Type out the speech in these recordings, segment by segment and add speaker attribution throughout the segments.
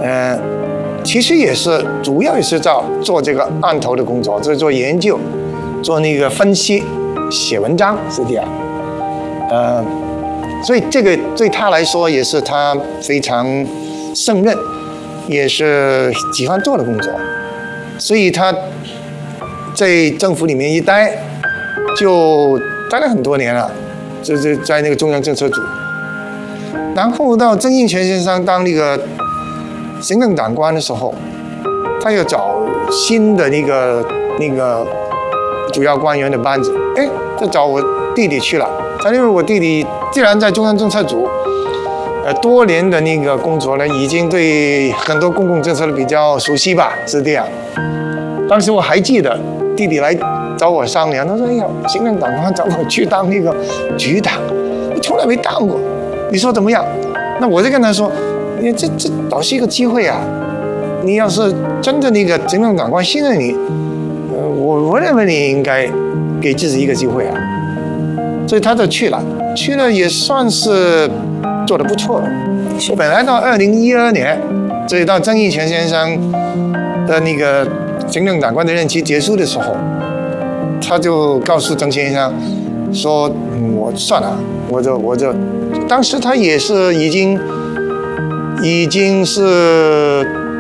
Speaker 1: 其实也是主要也是做这个案头的工作，就是做研究，做那个分析，写文章是这样。所以这个对他来说也是他非常胜任，也是喜欢做的工作。所以他在政府里面一待，就待了很多年了，就是在那个中央政策组。然后到曾荫权先生当那个行政长官的时候，他又找新的那个主要官员的班子，就找我弟弟去了。他因为我弟弟既然在中央政策组，多年的那个工作呢，已经对很多公共政策比较熟悉吧，是这样。当时我还记得弟弟来找我商量，他说：“哎呀，行政长官找我去当那个局长，我从来没当过，你说怎么样？”那我就跟他说：“你这倒是一个机会啊！你要是真的那个行政长官信任你，我认为你应该给自己一个机会啊。”所以他就去了也算是做得不错了。本来到2012年，所以到曾荫权先生的那个行政长官的任期结束的时候，他就告诉曾先生说：“我算了，我就，当时他也是已经是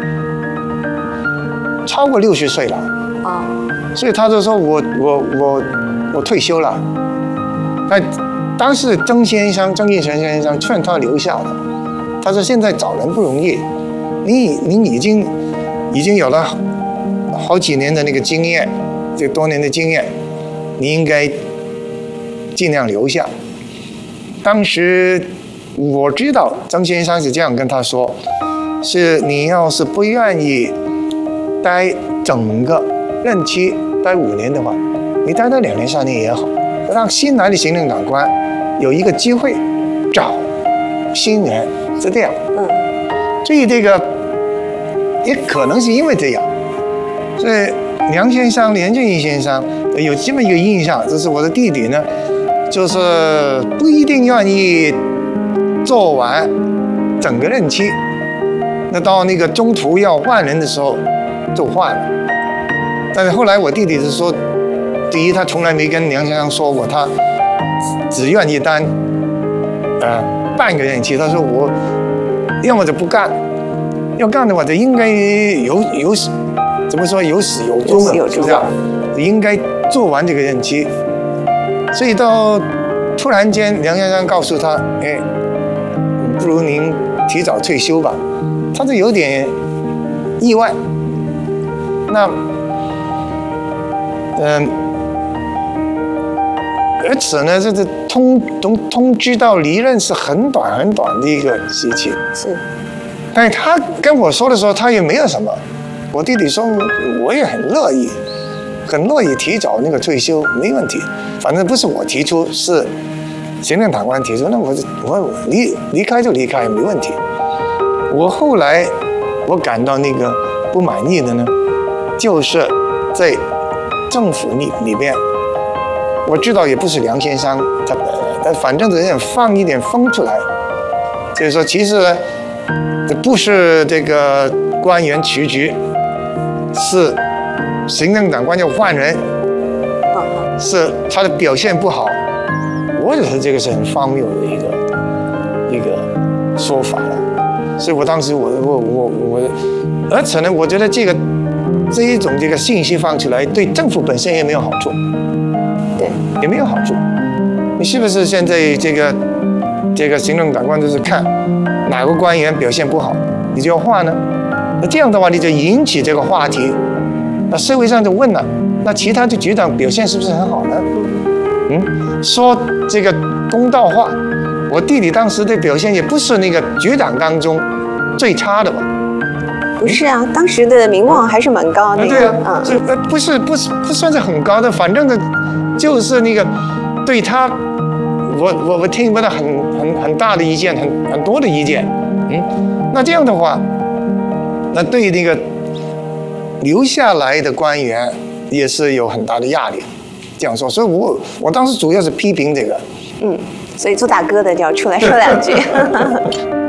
Speaker 1: 超过60岁了啊，所以他就说我退休了。”但当时曾荫权先生劝他留下的，他说：“现在找人不容易，您已经有了好几年的那个经验，这多年的经验，你应该尽量留下。”当时我知道曾先生是这样跟他说：“是你要是不愿意待整个任期待5年的话，你待到2年3年也好。”让新来的行政长官有一个机会找新人，是这样。所以这个也可能是因为这样，所以梁先生、连俊义先生有这么一个印象，就是我的弟弟呢，就是不一定愿意做完整个任期，那到那个中途要换人的时候就换了。但是后来我弟弟是说，第一，他从来没跟梁先生说过，他只愿意当半个任期。他说我要么就不干，要干的话就应该怎么说有始有终的，是不是？应该做完这个任期。所以到突然间梁先生告诉他：“不如您提早退休吧。”他就有点意外。那而且呢，这通知到离任是很短的一个时期。是，但是他跟我说的时候，他也没有什么。我弟弟说，我也很乐意提早那个退休，没问题。反正不是我提出，是行政长官提出，那我离开就离开，没问题。我后来我感到那个不满意的呢，就是在政府里边。我知道也不是梁先生，但反正有点放一点风出来，就是说，其实这不是这个官员辞职，是行政长官要换人，是他的表现不好。我觉得这个是很荒谬的一个说法了。所以我当时而且呢，我觉得这一种这个信息放出来，对政府本身也没有好处。对，也没有好处。你是不是现在这个行政长官就是看哪个官员表现不好，你就要换呢？那这样的话，你就引起这个话题，那社会上就问了：那其他的局长表现是不是很好呢？说这个公道话，我弟弟当时的表现也不是那个局长当中最差的吧？
Speaker 2: 不是啊，当时的名望还是蛮高的。
Speaker 1: 对啊，这不算是很高的，反正呢。就是那个对他，我听不到很大的意见，很多的意见，那这样的话，那对那个留下来的官员也是有很大的压力。这样说，所以我当时主要是批评这个。
Speaker 2: 所以做大哥的就要出来说2句。